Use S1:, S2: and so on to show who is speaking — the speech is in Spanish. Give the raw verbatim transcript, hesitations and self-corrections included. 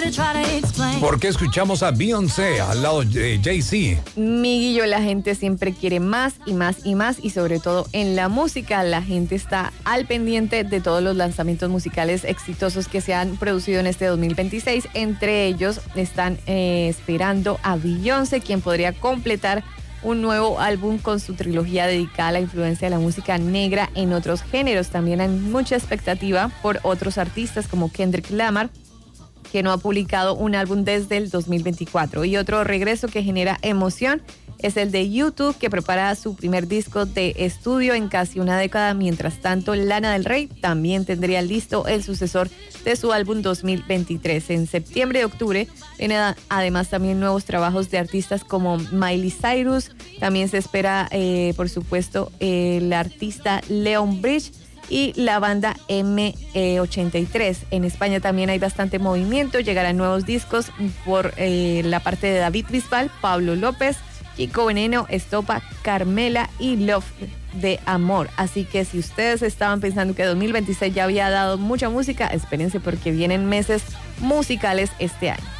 S1: ¿Por qué escuchamos a Beyoncé al lado de Jay-Z?
S2: Miguillo, la gente siempre quiere más y más y más, y sobre todo en la música, la gente está al pendiente de todos los lanzamientos musicales exitosos que se han producido en este dos mil veintiséis. Entre ellos están eh, esperando a Beyoncé, quien podría completar un nuevo álbum con su trilogía dedicada a la influencia de la música negra en otros géneros. También hay mucha expectativa por otros artistas como Kendrick Lamar, que no ha publicado un álbum desde el dos mil veinticuatro. Y otro regreso que genera emoción es el de YouTube, que prepara su primer disco de estudio en casi una década. Mientras tanto, Lana del Rey también tendría listo el sucesor de su álbum dos mil veintitrés. En septiembre y octubre vienen además también nuevos trabajos de artistas como Miley Cyrus. También se espera, eh, por supuesto, el artista Leon Bridge y la banda eme ochenta y tres. En España también hay bastante movimiento. Llegarán nuevos discos por eh, la parte de David Bisbal, Pablo López, Kiko Veneno, Estopa, Carmela y Love de Amor. Así que si ustedes estaban pensando que dos mil veintiséis ya había dado mucha música, espérense porque vienen meses musicales este año.